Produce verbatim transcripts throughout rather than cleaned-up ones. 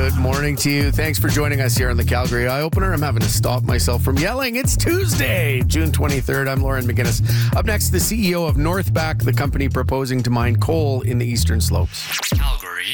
Good morning to you. Thanks for joining us here on the Calgary Eye Opener. I'm having to stop myself from yelling. It's Tuesday, June twenty-third. I'm Lauren McGinnis. Up next, the C E O of Northback, the company proposing to mine coal in the Eastern Slopes. Calgary.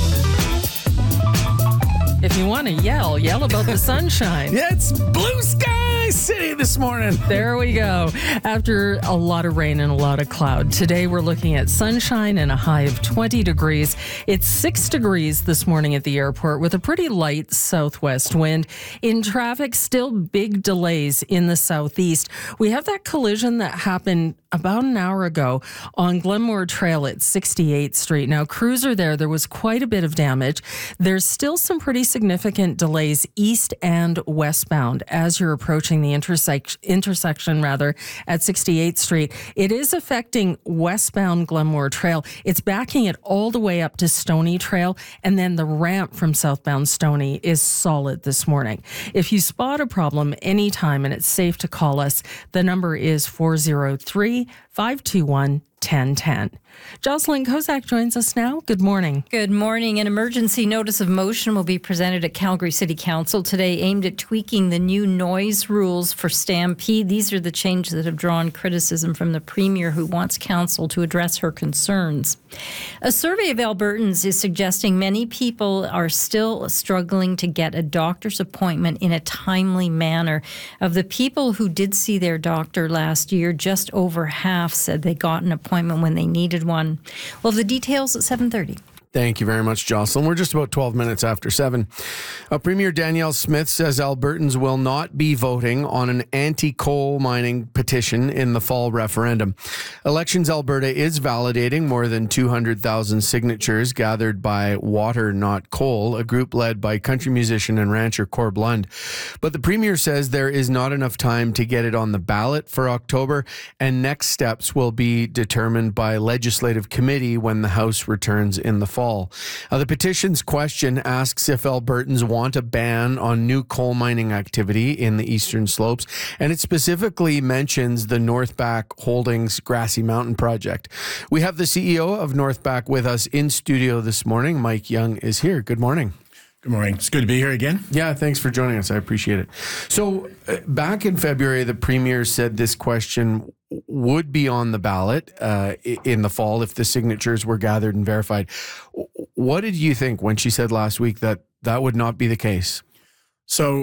If you want to yell, yell about the sunshine. Yeah, it's blue sky city this morning. There we go. After a lot of rain and a lot of cloud, today we're looking at sunshine and a high of twenty degrees. It's six degrees this morning at the airport with a pretty light southwest wind. In traffic, still big delays in the southeast. We have that collision that happened about an hour ago on Glenmore Trail at sixty-eighth Street. Now, crews are there. There was quite a bit of damage. There's still some pretty significant delays east and westbound as you're approaching the intersection, intersection rather, at sixty-eighth Street. It is affecting westbound Glenmore Trail. It's backing it all the way up to Stony Trail, and then the ramp from southbound Stony is solid this morning. If you spot a problem anytime and it's safe to call us, the number is four oh three, five two one, one oh one oh. Jocelyn Kozak joins us now. Good morning. Good morning. An emergency notice of motion will be presented at Calgary City Council today aimed at tweaking the new noise rules for Stampede. These are the changes that have drawn criticism from the Premier, who wants Council to address her concerns. A survey of Albertans is suggesting many people are still struggling to get a doctor's appointment in a timely manner. Of the people who did see their doctor last year, just over half said they got an appointment when they needed one. Well, the details at seven thirty. Thank you very much, Jocelyn. We're just about twelve minutes after seven. Uh, Premier Danielle Smith says Albertans will not be voting on an anti-coal mining petition in the fall referendum. Elections Alberta is validating more than two hundred thousand signatures gathered by Water Not Coal, a group led by country musician and rancher Corb Lund. But the Premier says there is not enough time to get it on the ballot for October, and next steps will be determined by Legislative Committee when the House returns in the fall. Uh, the petition's question asks if Albertans want a ban on new coal mining activity in the Eastern Slopes, and it specifically mentions the Northback Holdings Grassy Mountain project. We have the C E O of Northback with us in studio this morning. Mike Young is here. Good morning. Good morning. It's good to be here again. Yeah, thanks for joining us. I appreciate it. So uh, back in February, the Premier said this question would be on the ballot uh, in the fall if the signatures were gathered and verified. What did you think when she said last week that that would not be the case? So